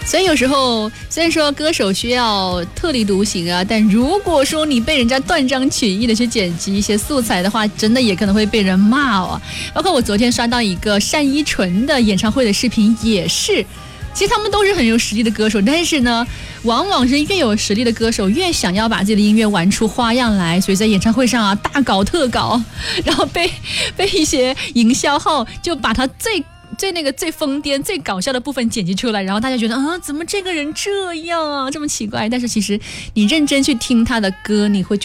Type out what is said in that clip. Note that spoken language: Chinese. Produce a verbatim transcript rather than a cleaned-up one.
所以有时候虽然说歌手需要特立独行啊，但如果说你被人家断章取义的去剪辑一些素材的话，真的也可能会被人骂哦。包括我昨天刷到一个单依纯的演唱会的视频，也是其实他们都是很有实力的歌手，但是呢往往是越有实力的歌手越想要把自己的音乐玩出花样来，所以在演唱会上啊大搞特搞，然后被被一些营销号就把他最最那个最疯癫最搞笑的部分剪辑出来，然后大家觉得啊怎么这个人这样啊这么奇怪，但是其实你认真去听他的歌，你会觉得